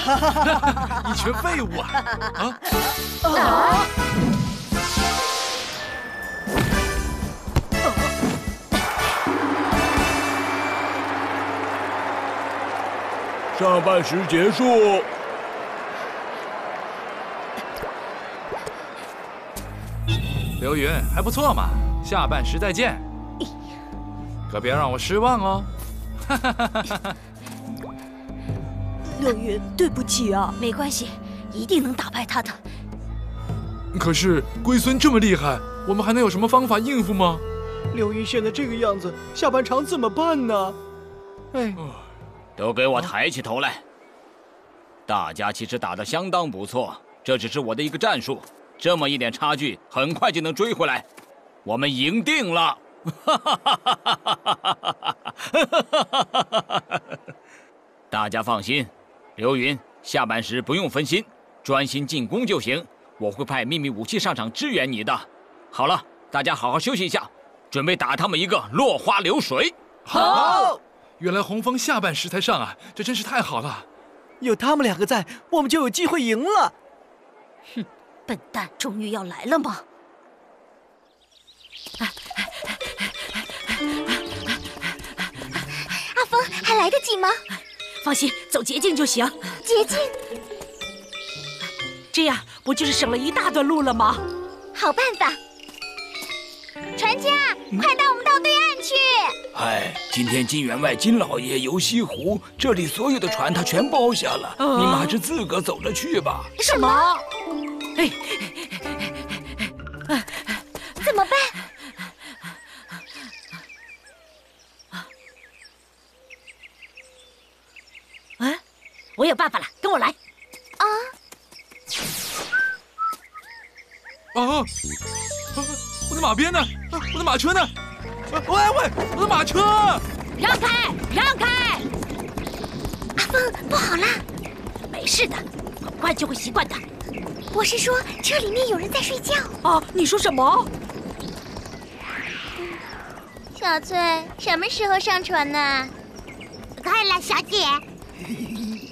一群废物啊！ 上班时结束。 刘云还不错嘛，下班时再见。可别让我失望哦。 乐云，对不起啊。 没关系，一定能打败他的。 可是龟孙这么厉害，我们还能有什么方法应付吗？ 刘云现在这个样子，下半场怎么办呢？哎， 都给我抬起头来！大家其实打得相当不错，这只是我的一个战术，这么一点差距，很快就能追回来。我们赢定了！大家放心，刘云下班时不用分心，专心进攻就行。我会派秘密武器上场支援你的。好了，大家好好休息一下，准备打他们一个落花流水。 好！ 原来洪峰下半时才上啊，这真是太好了。 有他们两个在，我们就有机会赢了。 哼，笨蛋，终于要来了吗？ 阿峰，还来得及吗？ 放心，走捷径就行。 捷径？ 这样不就是省了一大段路了吗？ 好办法！船家，快带我们到对岸去！ 哎，今天金员外金老爷游西湖，这里所有的船他全包下了，你们还是自个走着去吧。 什么？哎， 怎么办？ 我有办法了，跟我来。 我的马鞭呢？我的马车呢？喂，我的马车！ 让开，让开！ 阿峰，不好啦！ 没事的，很快就会习惯的。 我是说，车里面有人在睡觉。 啊，你说什么？ 小翠，什么时候上船呢？ 快了，小姐。